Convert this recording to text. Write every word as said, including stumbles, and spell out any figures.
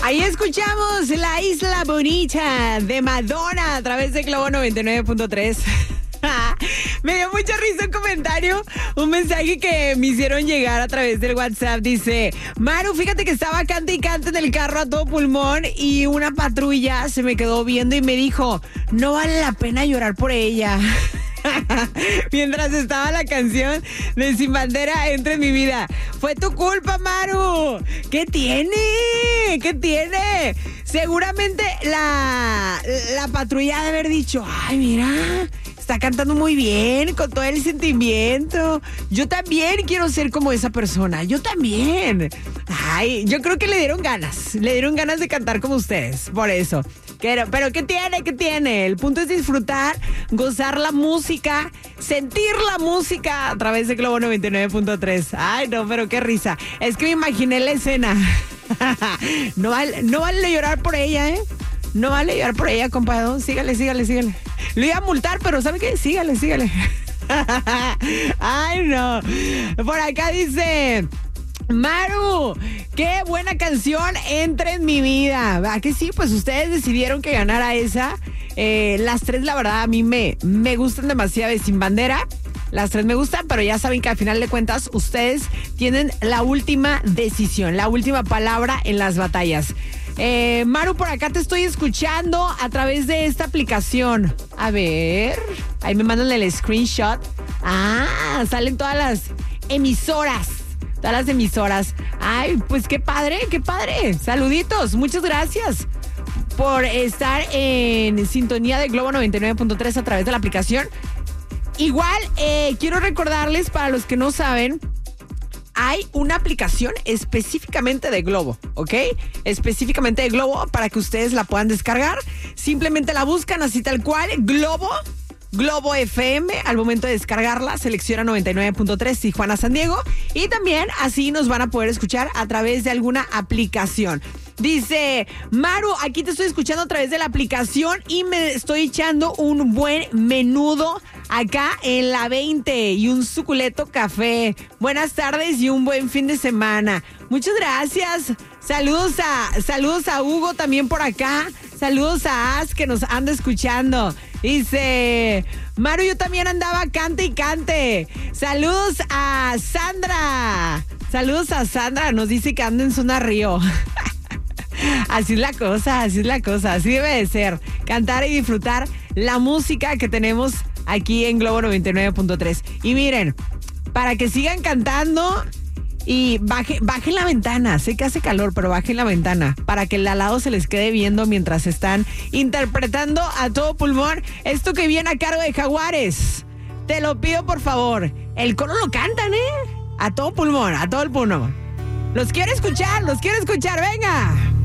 Ahí escuchamos La Isla Bonita de Madonna a través de Globo noventa y nueve punto tres. Me dio mucha risa un comentario, un mensaje que me hicieron llegar a través del WhatsApp. Dice: Maru, fíjate que estaba cante y cante en el carro a todo pulmón y una patrulla se me quedó viendo y me dijo: no vale la pena llorar por ella. Mientras estaba la canción de Sin Bandera Entra en mi vida. Fue tu culpa, Maru. ¿Qué tiene? ¿Qué tiene? Seguramente la, la patrulla ha de haber dicho: ay, mira, está cantando muy bien, con todo el sentimiento. Yo también quiero ser como esa persona. Yo también. Ay, yo creo que le dieron ganas. Le dieron ganas de cantar como ustedes. Por eso. Pero, pero ¿qué tiene? ¿Qué tiene? El punto es disfrutar, gozar la música, sentir la música a través de Globo noventa y nueve punto tres. Ay, no, pero qué risa. Es que me imaginé la escena. No vale, no vale llorar por ella, ¿eh? No vale llorar por ella, compadre. Sígale, sígale, sígale. Lo iba a multar, pero ¿sabe qué? Sígale, sígale. Ay, no. Por acá dice: Maru, qué buena canción, Entra en mi vida. ¿A que sí? Pues ustedes decidieron que ganara esa. Eh, las tres, la verdad, a mí me, me gustan demasiado de Sin Bandera. Las tres me gustan, pero ya saben que al final de cuentas ustedes tienen la última decisión, la última palabra en las batallas. Eh, Maru, por acá te estoy escuchando a través de esta aplicación. A ver, ahí me mandan el screenshot. Ah, salen todas las emisoras. Todas las emisoras. Ay, pues qué padre, qué padre. Saluditos, muchas gracias por estar en sintonía de Globo noventa y nueve punto tres a través de la aplicación. Igual, eh, quiero recordarles, para los que no saben, hay una aplicación específicamente de Globo, ¿ok? Específicamente de Globo para que ustedes la puedan descargar. Simplemente la buscan así tal cual, Globo, Globo F M. Al momento de descargarla, selecciona noventa y nueve punto tres Tijuana, San Diego. Y también así nos van a poder escuchar a través de alguna aplicación. Dice: Maru, aquí te estoy escuchando a través de la aplicación y me estoy echando un buen menudo acá en la veinte y un suculento café. Buenas tardes y un buen fin de semana. Muchas gracias. Saludos a, saludos a Hugo también por acá. Saludos a Az, que nos anda escuchando. Dice: Maru, yo también andaba cante y cante. Saludos a Sandra. Saludos a Sandra. Nos dice que anda en zona Río. Así es la cosa, así es la cosa, así debe de ser. Cantar y disfrutar la música que tenemos aquí en Globo noventa y nueve punto tres. Y miren, para que sigan cantando y baje, bajen la ventana. Sé que hace calor, pero bajen la ventana para que el al lado se les quede viendo mientras están interpretando a todo pulmón esto que viene a cargo de Jaguares. Te lo pido, por favor. El coro lo cantan, ¿eh? A todo pulmón, a todo el pulmón. Los quiero escuchar, los quiero escuchar, venga.